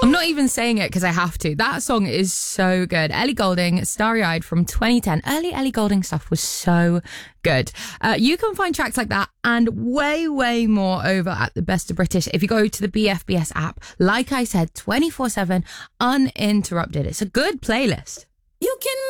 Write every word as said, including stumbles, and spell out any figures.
I'm not even saying it because I have to. That song is so good. Ellie Goulding, Starry Eyed from twenty ten. Early Ellie Goulding stuff was so good. Uh, you can find tracks like that and way, way more over at the Best of British if you go to the B F B S app. Like I said, twenty-four seven, uninterrupted. It's a good playlist. You can